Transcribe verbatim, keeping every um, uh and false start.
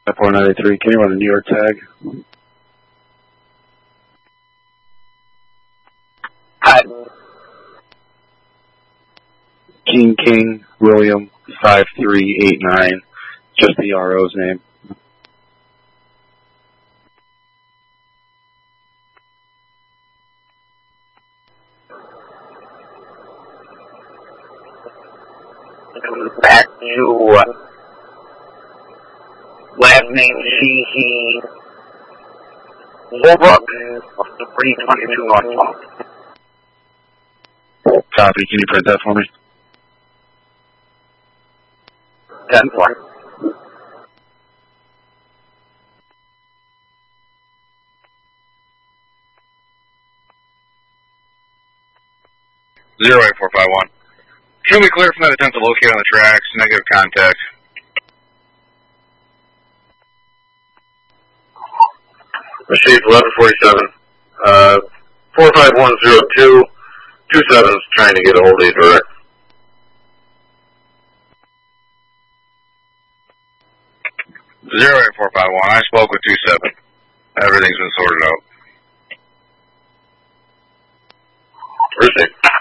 four ninety-three, can you run a New York tag? Hi. King King William five three eight nine, just the R O's name. Back to uh, last name C C Wolbrook, three twenty-two North. Copy, can you print that for me? ten four. Zero eight four five one. Show me clear from that attempt to locate on the tracks. Negative contact. Received eleven forty-seven. Uh, four five one zero two. Two sevens trying to get a hold of you direct. Zero eight four five one. I spoke with two seven. Everything's been sorted out. Received.